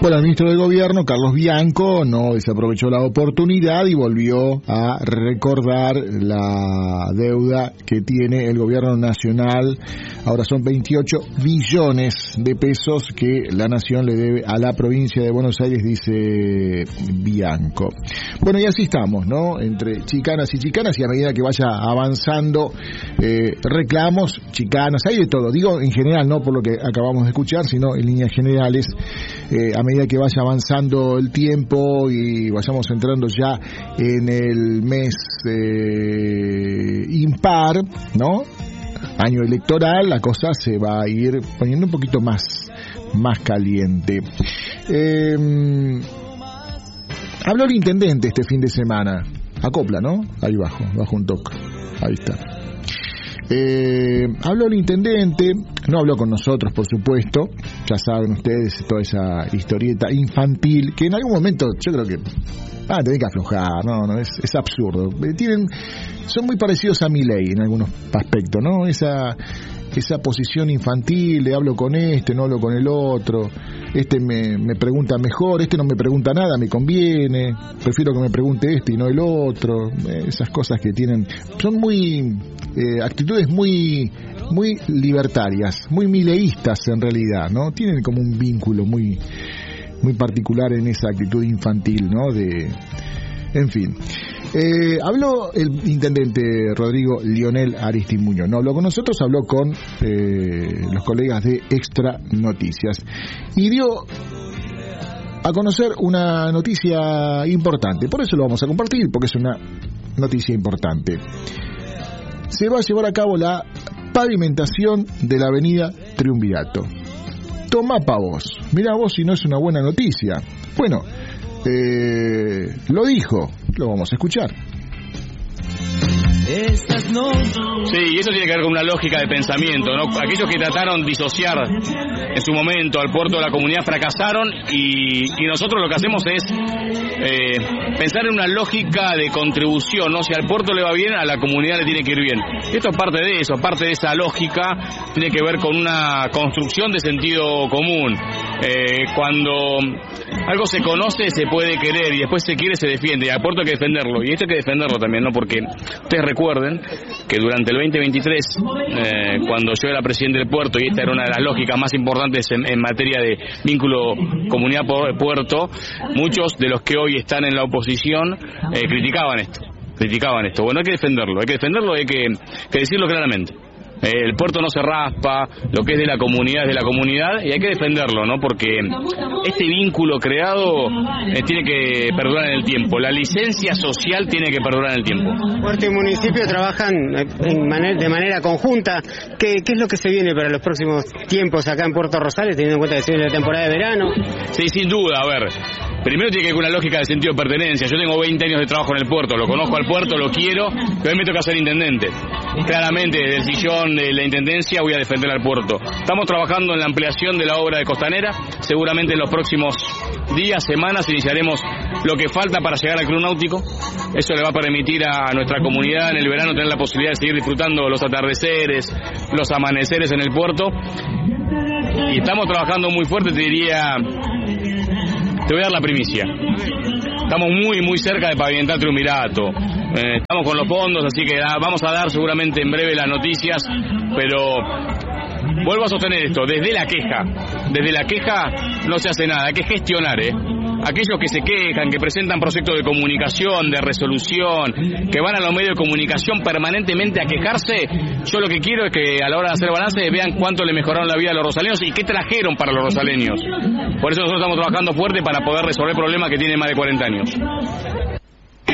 Bueno, el ministro de Gobierno, Carlos Bianco, no desaprovechó la oportunidad y volvió a recordar la deuda que tiene el gobierno nacional. Ahora son 28 billones de pesos que la nación le debe a la provincia de Buenos Aires, dice Bianco. Bueno, y así estamos, ¿no? Entre chicanas y a medida que vaya avanzando reclamos, chicanas, hay de todo. Digo en general, no por lo que acabamos de escuchar, sino en líneas generales, a medida que vaya avanzando el tiempo y vayamos entrando ya en el mes impar, ¿no? Año electoral, la cosa se va a ir poniendo un poquito más caliente. Habló el intendente este fin de semana. Acopla, ¿no? Ahí bajo un toque. Ahí está. Habló el intendente, no habló con nosotros, por supuesto, ya saben ustedes toda esa historieta infantil que en algún momento yo creo que tienen que aflojar, no, es absurdo. Son muy parecidos a Milei en algunos aspectos, ¿no? Esa posición infantil de hablo con este, no hablo con el otro, este me pregunta mejor, este no me pregunta nada, me conviene, prefiero que me pregunte este y no el otro. Esas cosas que tienen son muy actitudes muy libertarias, muy mileístas en realidad, ¿no? Tienen como un vínculo muy particular en esa actitud infantil, ¿no? En fin. Habló el intendente Rodrigo Lionel Aristimuño, no habló con nosotros, habló con los colegas de Extra Noticias y dio a conocer una noticia importante. Por eso lo vamos a compartir, porque es una noticia importante. Se va a llevar a cabo la pavimentación de la avenida Triunvirato. Tomá pa' vos. Mirá vos si no es una buena noticia. Bueno, lo dijo, lo vamos a escuchar. Sí, y eso tiene que ver con una lógica de pensamiento, ¿no? Aquellos que trataron de disociar en su momento al puerto de la comunidad fracasaron y nosotros lo que hacemos es pensar en una lógica de contribución, ¿no? Si al puerto le va bien, a la comunidad le tiene que ir bien. Esto es parte de eso, parte de esa lógica, tiene que ver con una construcción de sentido común. Cuando algo se conoce, se puede querer, y después se quiere, se defiende, y al puerto hay que defenderlo, y esto hay que defenderlo también, ¿no? Porque ustedes recuerden que durante el 2023, cuando yo era presidente del puerto, y esta era una de las lógicas más importantes en materia de vínculo comunidad-puerto, muchos de los que hoy están en la oposición criticaban esto. Bueno, hay que defenderlo, hay que decirlo claramente. El puerto no se raspa, lo que es de la comunidad es de la comunidad y hay que defenderlo, ¿no? Porque este vínculo creado tiene que perdurar en el tiempo, la licencia social tiene que perdurar en el tiempo. Puerto y municipio trabajan de manera conjunta. ¿Qué es lo que se viene para los próximos tiempos acá en Puerto Rosales, teniendo en cuenta que se viene la temporada de verano? Sí, sin duda, a ver. Primero tiene que ver con una lógica de sentido de pertenencia. Yo tengo 20 años de trabajo en el puerto, lo conozco al puerto, lo quiero, pero hoy me toca ser intendente. Claramente, desde el sillón de la intendencia voy a defender al puerto. Estamos trabajando en la ampliación de la obra de Costanera. Seguramente en los próximos días, semanas, iniciaremos lo que falta para llegar al club náutico. Eso le va a permitir a nuestra comunidad en el verano tener la posibilidad de seguir disfrutando los atardeceres, los amaneceres en el puerto. Y estamos trabajando muy fuerte, te diría... Te voy a dar la primicia. Estamos muy cerca de pavimentar Triunvirato. Estamos con los fondos, así que vamos a dar seguramente en breve las noticias, pero vuelvo a sostener esto, desde la queja no se hace nada, hay que gestionar, aquellos que se quejan, que presentan proyectos de comunicación, de resolución, que van a los medios de comunicación permanentemente a quejarse, yo lo que quiero es que a la hora de hacer balance vean cuánto le mejoraron la vida a los rosaleños y qué trajeron para los rosaleños. Por eso nosotros estamos trabajando fuerte para poder resolver problemas que tienen más de 40 años.